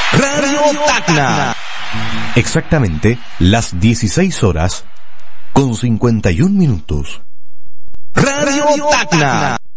Radio Tacna. Exactamente las 16 horas con 51 minutos. Radio Tacna.